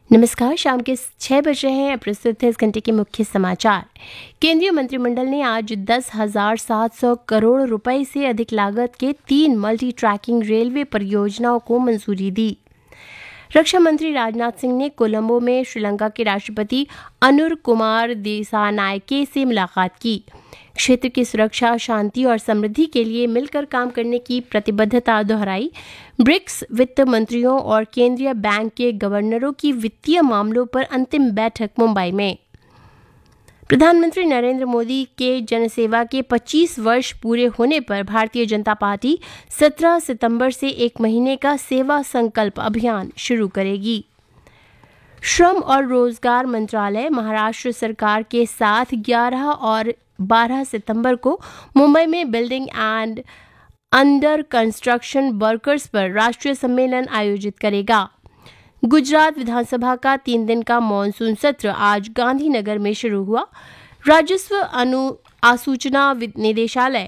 नमस्कार। शाम के 6 बज रहे हैं। प्रस्तुत है इस घंटे के मुख्य समाचार। केंद्रीय मंत्रिमंडल ने आज 10,700 करोड़ रुपए से अधिक लागत के 3 मल्टी ट्रैकिंग रेलवे परियोजनाओं को मंजूरी दी। रक्षा मंत्री राजनाथ सिंह ने कोलंबो में श्रीलंका के राष्ट्रपति अनुर कुमार दिसानायके से मुलाकात की। क्षेत्र की सुरक्षा, शांति और समृद्धि के लिए मिलकर काम करने की प्रतिबद्धता दोहराई। ब्रिक्स वित्त मंत्रियों और केंद्रीय बैंक के गवर्नरों की वित्तीय मामलों पर अंतिम बैठक मुंबई में। प्रधानमंत्री नरेंद्र मोदी के जनसेवा के 25 वर्ष पूरे होने पर भारतीय जनता पार्टी 17 सितंबर से 1 महीने का सेवा संकल्प अभियान शुरू करेगी। श्रम और रोजगार मंत्रालय महाराष्ट्र सरकार के साथ 11 और 12 सितंबर को मुंबई में building and under construction workers पर राष्ट्रीय सम्मेलन आयोजित करेगा। गुजरात विधानसभा का 3 दिन का मॉनसून सत्र आज गांधीनगर में शुरू हुआ। राजस्व आसूचना निदेशालय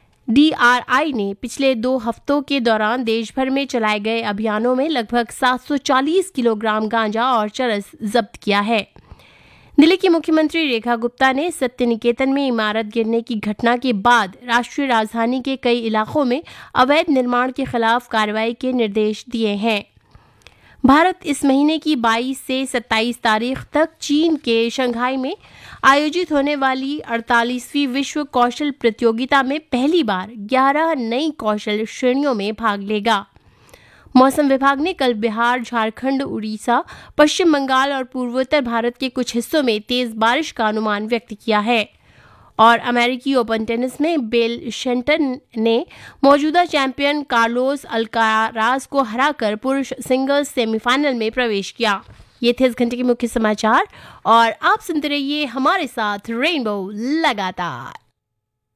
DRI ने पिछले 2 हफ्तों के दौरान देश भर में चलाए गए अभियानों में लगभग 740 किलोग्राम गांजा और चरस जब्त किया है। दिल्ली की मुख्यमंत्री रेखा गुप्ता ने सत्य निकेतन में इमारत गिरने की घटना के बाद राष्ट्रीय राजधानी के कई इलाकों में अवैध निर्माण के खिलाफ कार्रवाई के निर्देश दिए हैं। भारत इस महीने की 22 से 27 तारीख तक चीन के शंघाई में आयोजित होने वाली 48वीं विश्व कौशल प्रतियोगिता में पहली बार 11 नई कौशल श्रेणियों में भाग लेगा। मौसम विभाग ने कल बिहार, झारखंड, उड़ीसा, पश्चिम बंगाल और पूर्वोत्तर भारत के कुछ हिस्सों में तेज बारिश का अनुमान व्यक्त किया है। और अमेरिकी ओपन टेनिस में बेल शेंटन ने मौजूदा चैंपियन कार्लोस अल्काराज को हराकर पुरुष सिंगल्स सेमीफाइनल में प्रवेश किया। ये थे इस घंटे के मुख्य समाचार और आप सुनते रहिए हमारे साथ रेनबो लगातार।